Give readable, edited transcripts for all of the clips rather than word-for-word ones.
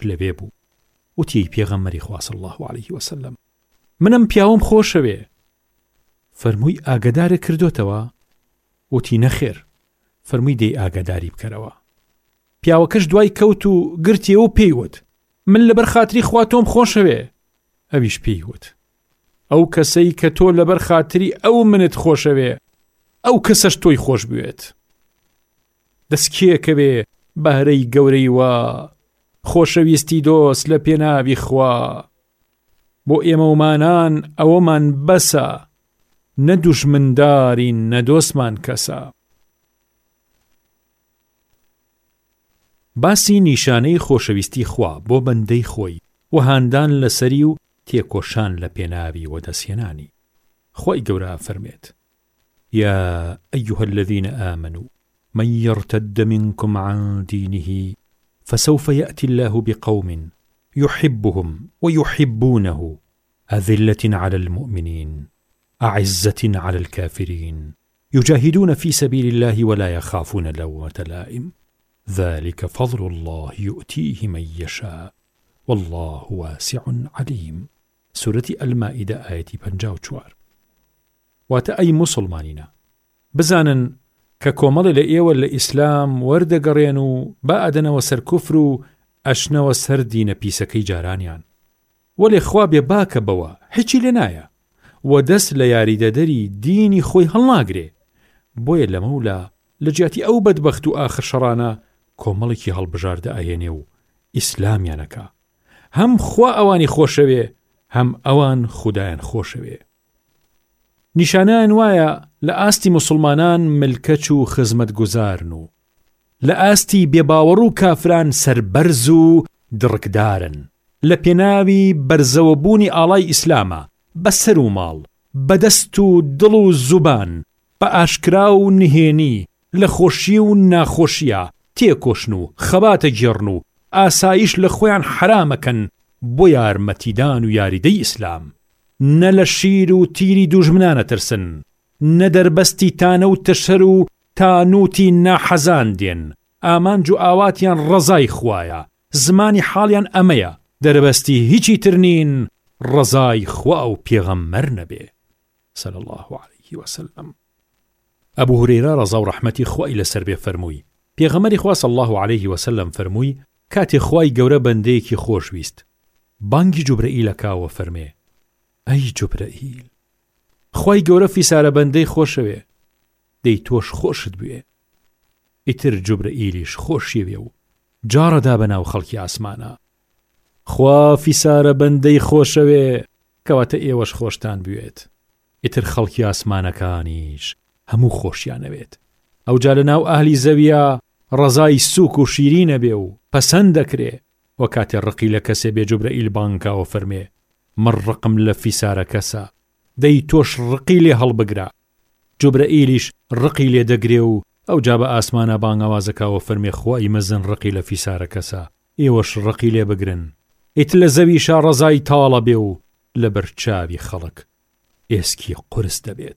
لەوێ بوو. وتی پێغەمبەری خوا صلی الله علیه وسلم منم پیاوم خۆشەوێ. فەرمووی ئاگادارە کردوتەوە؟ وتی نەخێر. فەرمووی دەی ئاگاداری بکەرەوە. پیاوەکەش دوای کەوت و گرتیەوە و پێیوت من لەبەر خاتری خوا تۆم خۆشەوێ. ئەویش پێیوت ئەو کەسەی کە تۆ لەبەر خاتری ئەو منت خۆشەوێ ئەو کەسەش تۆی خۆش بوێت. دەستکێکەوێ بەهرەی گەورەی وا خۆشەویستی دۆست لە پێناوی خوا. بۆ ئێمە ومانان ئەوەمان بەسە، نە دوژمندارین نە دۆستمان کەسە. باسی نیشانەی خۆشەویستی خوا بۆ بەندەی خۆی و هاندان لەسەری و تێکۆشان لە پێناوی وەدەسێنانی. خوای گەورە فەرمێت يا أيها الذين آمنوا من يرتد منكم عن دينه فسوف يأتي الله بقوم يحبهم ويحبونه أذلة على المؤمنين أعزة على الكافرين يجاهدون في سبيل الله ولا يخافون لومة لائم ذلك فضل الله يؤتيه من يشاء والله واسع عليم. سورة المائدة آية 54. واتە ئەی مسلمانینە بزانن کە کۆمەڵی لە ئێوە لە ئیسلام وەردەگەڕێن و با ئەدەنەوە سەر کوفر و ئەشنەوە سەر دینە پیسەکەی جارانیان. وەلێ خوا بێ باکە بەوە هیچی لێ نایە و دەست لە یاریدەدەری دینی خۆی هەڵناگرێ. بۆیە لەمەولا لە جیاتی ئەو بەدبەخت و ئاخر شەڕانە کۆمەڵێکی هەڵبژاردە ئاهێنێ و ئیسلامیانەکە. هەم خوا ئەوانی خۆشەوێ هەم ئەوان خودایان خۆشەوێ. نیشانەیان وایە لە ئاستی مسلمانان ملکەچ و خزمەت گوزارن و لە ئاستی بێباوەڕ و کافران سەربەرز و دڕکدارن. لە پێناوی بەرزەوەبوونی ئاڵای ئیسلامە بەسەر و ماڵ بەدەست و دڵ و زوبان بە ئاشکرا و نهێنی لە خۆشی و ناخۆشیە تێکۆشن و خەباتە گێڕن و ئاسایش لە خۆیان حرامەکەن بۆ یارمەتیدان و یاریدەی ئیسلام. نە لە شیر و تیری دوژمنانە ترسن، نە دەربەستی تانە و تەشەر و تانوتی ناحەزان دێن. ئامانج و ئاواتیان ڕەزای خوایە، زمانی حاڵیان ئەمەیە، دەربەستی هیچی ترنین ڕەزای خوا و پێغەمبەر نەبێ صلی الله علیه وسلم. ئەبوو هورەیرە ڕەزا و ڕەحمەتی خوای لەسەر بێ فەرمووی پێغەمبەری خوا صلی الله علیه وسلم فەرمووی کاتێ خوای گەورە بەندەیەکی خۆشویست بانگی جوبرەئیلە کاوە فەرمێ ئەی جوبرەئیل خوای گەورە فیسارە بەندەی خۆشەوێ دەی تۆش خۆشت بوێ. ئیتر جوبرەئیلیش خۆشیوێ و جارەدا بەناو خەڵکی ئاسمانە خوا فیسارە بەندەی خۆشەوێ کەواتە ئێوەش خۆشتان بوێت. ئیتر خەڵکی ئاسمانەکانیش هەموو خۆشیانەوێت. ئەو جا لە ناو ئاهلی زەویە ڕەزای سووک و شیرینە بێ و پەسەند دەکرێ وە کاتێ ڕقی لە کەسێ بێ جوبرەئیل بانگاوە فەرمێ من ڕقم لە فیسارە کەسە دەی تۆش ڕقی لێ هەڵبگرە. جوبرەئیلیش ڕقی لێ دەگرێ و ئەو جا بە ئاسمانە بانگەوازەکەوە فەرمێ خوای مەزن ڕقی لە فیسارە کەسە ئێوەش ڕقی لێ بگرن. ئیتر لە زەویشا ڕەزای تاڵە بێ و لە بەرچاوی خەڵک ئێسکی قورس دەبێت.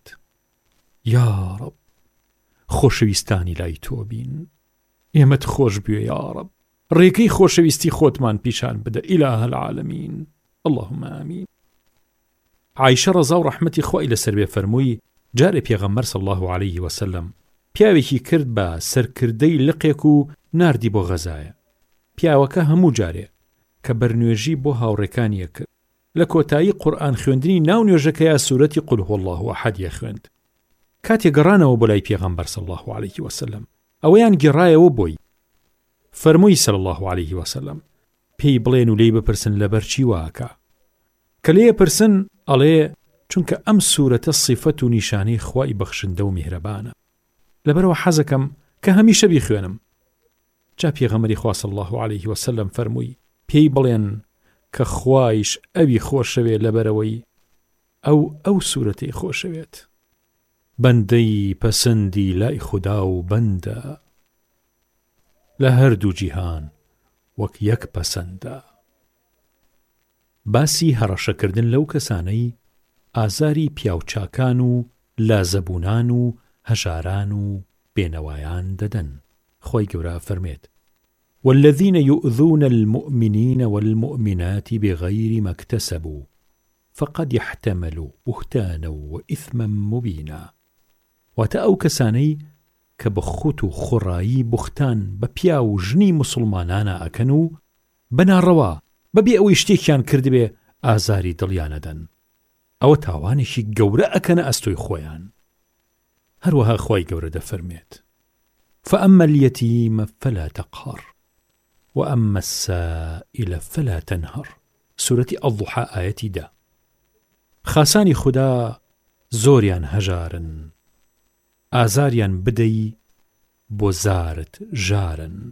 یا ڕەب خۆشەویستانی لای تۆ بین، ئێمەت خۆش بوێ یا ڕەب، ڕێگەی خۆشەویستی خۆتمان پیشان بدە ئیلاه العالمین اللهم آمین. عایشە ڕەزا و ڕەحمەتی خوای لەسەر بێ فەرمووی جارێ پێغەمبەر صلی الله علیه وسلم پیاوێکی کرد بە سەرکردەی لقێک و ناردی بۆ غەزایە. پیاوەکە هەموو جارێ کە بەرنوێژی بۆ هاوڕێکانیە کرد لە کۆتایی قورئان خوێندنی ناو نوێژەکەیە سوورەتی قل هو الله ئەحەد خوێند. کاتێک گەڕانەوە بۆ لای پێغەمبەر صلی الله علیه وسلم ئەوەیان گێڕایەوە بۆی. فەرمووی صلی الله علیه وسلم پێی بڵێن و لێی بپرسن لەبەر چی واکە. کە لێ پرسن ئەڵێ چونکە ئەم سوورەتە صیفەت و نیشانەی خوای بەخشندە و میهرەبانە لەبەرەوە حەزەکەم کە هەمیشە بیخوێنم. جا پێغەمبەری خوا صلی الله علیه وسلم فەرمووی پێی بڵێن کە خوایش ئەوی خۆشەوێ لەبەرەوەی ئەو سوورەتەی خۆشەوێت. بەندەی پەسەندی لای خودا و بەندە لە هەردوو جیهان وەک یەک پەسەندە. باسی هەڕەشەکردن لەو کەسانەی ئازاری پیاوچاکان و لازەبوونان و هەژاران و بێنەوایان دەدەن. خۆی گەورە فەرمێت والذين يؤذون المؤمنين والمؤمنات بغير ما اكتسبوا فقد احتملوا بهتانا وإثما مبينا. واتە ئەو کەسانەی کە بە خوت و خوڕایی بوختان بە پیا و ژنی مسلمانانە ئەکەن و بەناڕەوا بەبێ ئەوەی شتێکیان کردبێ ئازاری دڵیانەدەن، ئەوە تاوانێکی گەورە ئەکەنە ئەستۆی خۆیان. هەروەها خوای گەورە دەفەرمێت: فأما اليتيم فلا تقهر وأما السائل فلا تنهر. سورەتی الضحى ئاەتی 10. خاسانی خوددا زۆریان هەژارن، ئازاریان بدەی بۆ زارت ژارن.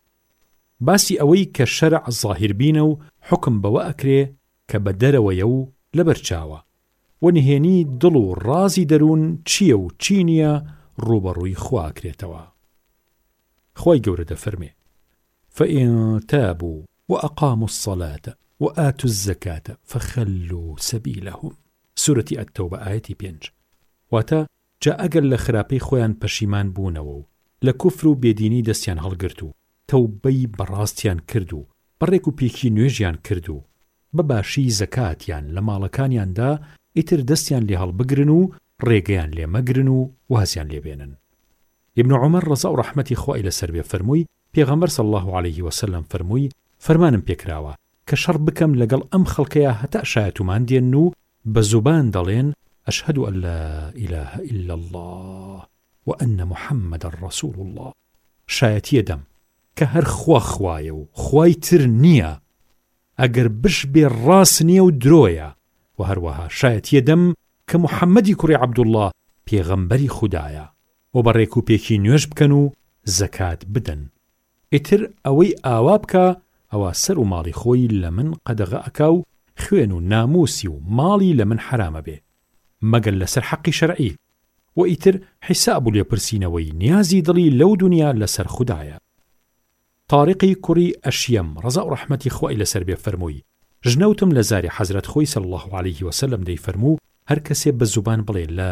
باسی ئەوەی کە شەرع زاهیربینە و حکم بەوە ئەکرێ کە بە دەرەوەیە و لەبەرچاوە، و نهێنی دڵ و ڕازی دەروون چییە و چی نییە ڕوبەڕووی خوا ئەکرێتەوە. خوای گەورە دەفەرمێ: فإن تابوا وأقاموا الصلاة وآتوا الزكاة فخلوا سبيلهم. سورەتی التەوبە ئاەتی 5. واتە جا ئەگەر لە خراپەی خۆیان پەشیمان بوونەوە و لە کوفر و بێدینی دەستیان هەڵگرت و تەوبەی بەڕاستیان کرد و بەڕێک و پێکی نوێژیان کرد و بەباشی زەکاتیان لە ماڵەکانیاندا ئیتر دەستیان لێ هەڵبگرن و ڕێگەیان لێ مەگرن و وازیان لێبێنن. ابن عمر ڕەزا و ڕەحمەتی خوای لەسەر بێ فەرمووی: پێغەمبەر صلی الله عليه وسلم فەرمووی: فەرمانم پێکراوە کە شەڕ بکەم لەگەڵ ئەم خەڵکەیە هەتا شایەتومان دێن و بە زوبان دەڵێن أشهد أن لا إله إلا الله وأن محمد رسول الله. شایەتیە دەم کە هەر خوا خوایە و خوای تر نییە، ئەگەر بش بێ ڕاست نییە و درۆیە، و هەروەها شایەتیە دەم کە محەممەدی کوڕی عەبدوڵڵاه پێغەمبەری خودایە، و بەڕێک و پێکی نوێژ بکەن و زەکات بدەن. ئیتر ئەوەی ئاوا بکە ئەوە سەر و ماڵی خۆی لە من قەدەغە ئەکا و خوێن و ناموسی و ماڵی لە من حرامە بێ مەگەر لەسەر حەقی شەرعی، و ئیتر حیساب و لێپرسینەوەی نیازی دڵی لەو دنیا لەسەر خودایە. تاریقی کوڕی ئەشیەم ڕەزا و ڕەحمەتی خوای لەسەر بێ فەرمووی: ژنەوتم لە زاری حەزرەت خۆی صلی الله عليه وسلم دەی فەرموو هەر کەسێ بە زوبان بڵێ لا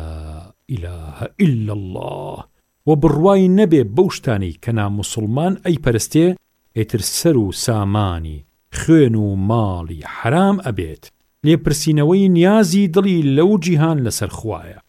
إله إلا الله و بڕوای نەبێ بەو شتانەی کە ناموسڵمان ئەیپەرستێ، ئیتر سەر و سامانی خوێن و ماڵی حرام ئەبێت، لێپرسینەوەی نیازی دڵی لەو جیهان لەسەر خوایە.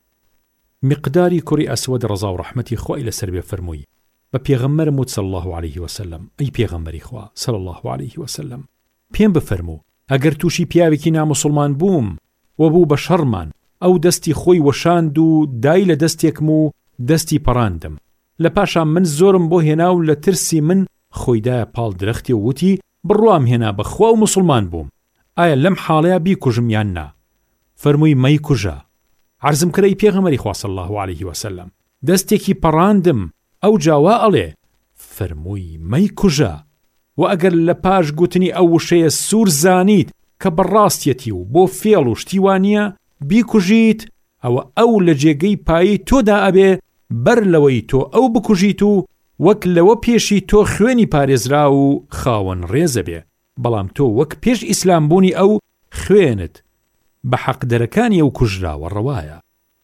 مقداری کوڕی ئەسوەد ڕەزا و ڕەحمەتی خوای لەسەر بێ فەرمووی بە پێغەمبەرم وت صلی الله عليه وسلم: ئەی پێغەمبەری خوا صلی الله عليه وسلم، پێم بفەرموو ئەگەر تووشی پیاوێکی ناموسڵمان بووم و بوو بە شەڕمان، ئەو دەستی خۆی وەشاند و دای لە دەستێکم و دەستی پەڕاندم، لە پاشان من زۆرم بۆ هێنا و لە ترسی من خۆیدایە پاڵ درەختی و وتی بڕوام هێنا بەخوا و مسلمان بووم، ئایا لەم حاڵەیە بیکوژم یان نا؟ فەرمووی مەی کوژە. عەرزم کردەی پێغەمبەری خوا صلی الله عليه وسلم، دەستێکی پەڕاندم، ئەو جاوا ئەڵێ فەرمووی مەی کوژە، و ئەگەر لە پاش گوتنی ئەو وشەیە سوور زانیت کە بەڕاستیەتی و بۆ فێڵ و شتیوانیە بیکوژیت، ئەو لە جێگەی پایی تۆدا ئەبێ بەر لەوەی تۆ ئەو بکوژیت و وەک لەوە پێشی تۆ خوێنی پارێزرا و خاوەن ڕێزە بێ، بەڵام تۆ وەک پێش ئیسلام بوونی ئەو خوێنت بە حەقدەرەکانی ئەو کوژراوە ڕەوایە.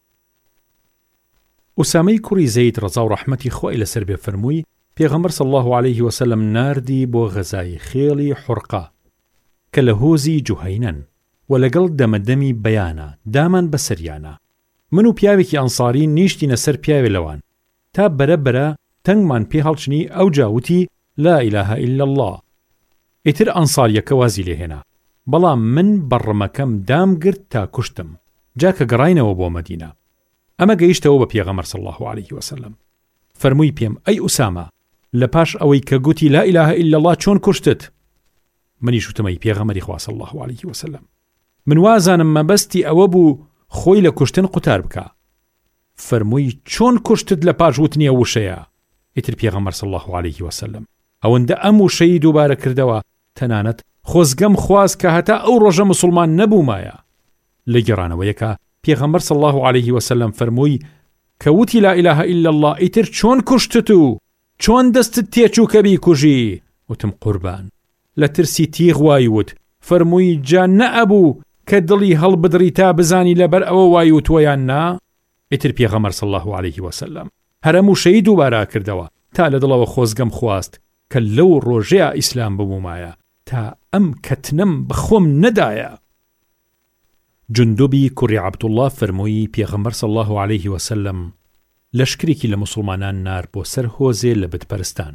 ئوسامەی کوڕی زەید ڕەزا و ڕەحمەتی خوای لەسەر بێ فەرمووی پێغەمبەر صلی الله عليه وسلم ناردی بۆ غەزای خێڵی حورقە کە لە هۆزی جوهەینەن، و لەگەڵ دەمەدەمی بەیانە دامان بەسەریانە. من و پیاوێکی ئەنساری نیشتینە سەر پیاوێ لەوان تا بەرەبەرە تەنگمان پێ هەڵچنی، ئەو جاوتی لا إله إلا الله. ئیتر ئەنساریەکە وازی لێهێنا، بەڵام من بەڕمەکەم دام گرت تا کوشتم، جاکە گەڕاینەوە بۆ مەدینە. ئەمە گەیشتەوە بە پێغەمبەر صلی الله عليه وسلم. فەرمووی پێم ئەی ئوسامە، لە پاش ئەوەی کە گوتی لا إله إلا الله چۆن کوشتت؟ منیش وتمەی پێغەمبەری خوا صلی الله عليه وسلم، من وازانم مەبەستی ئەوە بوو خۆی لە کوشتن قوتار بکە. فەرمووی چۆن کوشتت لە پاش وتنی ئەو وشەیە؟ ئیتر پێغەمبەر صلی الله عليه وسلم ئەوەندە ئەم وشەی دووبارە کردەوە تەنانەت خۆزگەم خواست کە هەتا ئەو ڕۆژە مسلمان نەبوومایە. لە گێڕانەوەیەکە پێغەمبەر صلی الله عليه وسلم فەرمووی کە وتی لا إله إلا الله ئیتر چۆن کوشتت و چۆن دەستت تێچوو کە بیکوژی؟ وتم قوربان، لە ترسی تیغ وای وت. فەرمووی جا نەئەبوو کە دڵی هەڵبدڕی تا بزانی لەبەر ئەوە وای وتوەیان نا؟ ئیتر پێغەمبەر صلی الله عليه وسلم هەرەم وشەی دووبارە کردەوە تا لە دڵەوە خۆزگەم خواست کە کە لەو ڕۆژەیە ئیسلام ببوومایە تا ئەم کەتنەم بەخۆم نەدایە. جندوبی کوڕی عەبدوڵڵا فەرمووی پێغەمبەر صلی الله عليه وسلم لەشکرێکی لە موسڵمانان نار بۆ سەر هۆزێ لە بتپەرستان.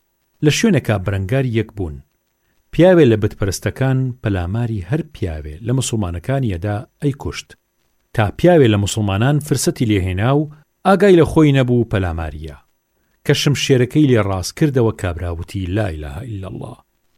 لە شوێنێکا بەرەنگار یەک بوون. پیاوێ لە بتپەرستەکان پەلاماری هەر پیاوێ لە موسڵمانەکانیەدا ئەی کوشت تا پیاوێ لە موسڵمانان فرسەتی لێهێنا و ئاگای لە خۆی نەبوو پەلاماریە کە شمشێرەکەی لێ ڕاست کردەوە کابراوتی لا ئیلاهە ئیلا الله.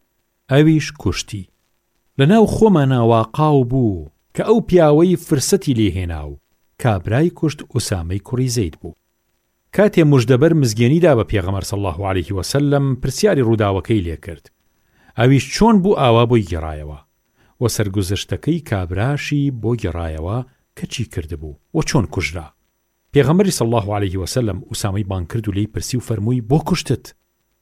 ئەویش کوشتی. لەناو خۆمانە واقاو بوو کە ئەو پیاوەی فرسەتی لێهێنا و کابرای کوشت ئوسامەی کوڕی زەید بوو. کاتێ موژدەبەر مزگێنیدا بە پێغەمبەر صلی الله عليه وسلم پرسیاری ڕووداوەکەی لێ کرد. ئەویش چۆن بوو ئاوا بۆی گێڕایەوە و سەرگوزەشتەکەی کابراشی بۆ گێڕایەوە کە چی کردبوو و چۆن کوژرا. پێغەمبەری صلی الله عليه وسلم ئوسامەی بان کرد و لێی پرسی و فەرمووی بۆ کوشتت؟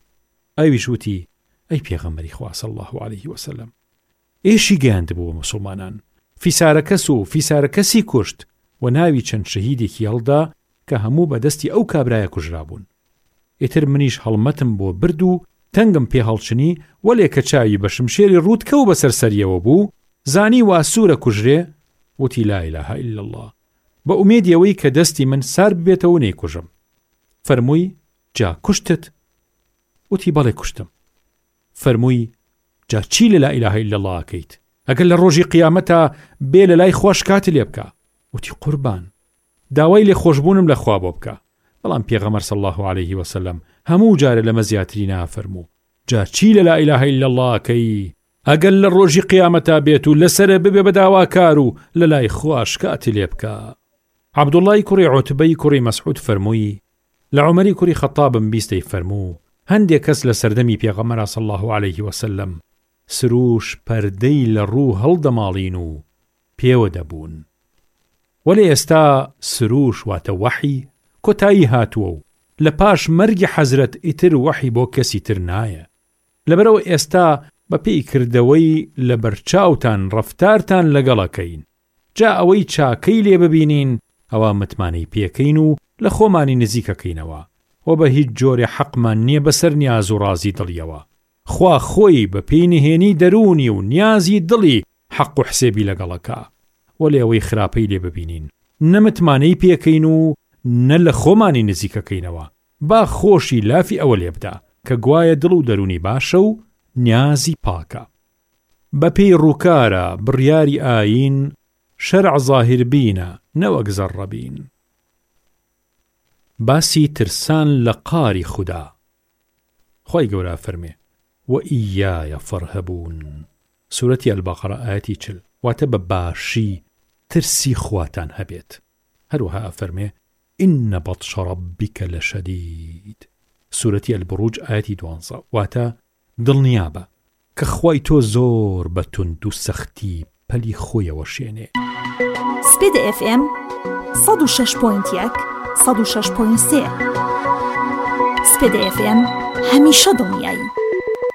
ئەویش وتی ئەی پێغەمبەری خوا صلی الله عليه وسلم ئێشی گەیاندبووە موسڵمانان، فیسارەکەس و فیسارەکەسی کوشت و ناوی چەند شەهیدێکی هەڵدا کە هەموو بەدەستی ئەو کابرایە کوژرا بوون. ئیتر منیش هەڵمەتم بۆ برد و تەنگم پێ هەڵچنی وەلێ کە چاوی بە شمشێری ڕوودکە و بەسەر سەریەوە بوو زانی وا سوورە کوژرێ وتی لا ئیلاهە ئیلا الله بە ئومێدیەوەی کە دەستی من سار ببێتەوە نەیکوژم. فەرمووی جا کوشتت؟ وتی بەڵێ کوشتم. فەرمووی جا چی لە لا ئیلاهە ئیلا الله ئەکەیت؟ ئەگەر لە ڕۆژی قیامەتە بێ لە لای خۆش کاتی لێ بکە. وتی قوربان داوای لێ خۆشبوونم لە خوا بۆ بکە. بەڵام پێغەمبەر صلی الله عليه وسلم هەموو جارە لەمە زیاتری نافەرموو جا چی لە لا ئیلاهە ئیلا الله ئەکەی؟ ئەگەر لە ڕۆژی قیامەتە بێت و لەسرە ببێ بە داواکار و لە لای خوش کاتی لێ بکە. عەبدوڵڵای کوڕی عوتبەی کوڕی مەسعود فەرمووی لە عومەری کوڕی خەتابم بیستەی فەرموو هەندێک کەس لە سەردەمی پێغەمبەر صلی الله عليه وسلم سروش پەردەی لە ڕوو هەڵدەماڵین و پێوە دەبوون. وەلێ ئێستا سروش واتە وەحی کۆتایی هاتووە و لە پاش مەرگی حەزرەت ئیتر وەحی بۆ کەسی تر نایە. لەبەرەوە ئێستا بە پێی کردەوەی لە بەرچاوتان ڕەفتارتان لەگەڵەکەین. جا ئەوەی چاکەی لێ ببینین ئەوە متمانەی پێکەین و لە خۆمانی نزیکەکەینەوە و بە هیچ جۆرێ حەقمان نییە بەسەر نیاز و ڕازی دڵیەوە. خوا خۆی بە پێی نهێنی دەرونی و نیازی دڵی حەق و حسێبی لەگەڵەکە. وەلێ ئەوەی خراپەی لێ ببینین نەمتمانەی پێکەین و نە لە خۆمانی نزیکەکەینەوە. با خۆشی لافی ئەوە لێ بدە کە گوایە دڵ و دەرونی باشە و نیازی پاکە. بە پێی ڕووکارە بڕیاری ئاین شەرع زاهر بینە نەوەک زەڕەبین. باسی ترسان لە قاری خودا. خۆی گەورە فەرمێ وئیایە فەرهەبوون. سورەتی ئەلبەقەرە ئایەتی 40 واتە بە باشی ترسی خواتان هەبێت. هەروەها فەرمێ ئینە بەطشە ڕەبیکە لەشەدید. سورەتی ئەلبروج ئایەتی 12 واتە دڵنیابە کە خوای تۆ زۆر بە توند و سەختی پەلی خۆیەوە شێنێ. سپید FM 106.1 106.3 سپید FM هەمیشە دڵنیایی.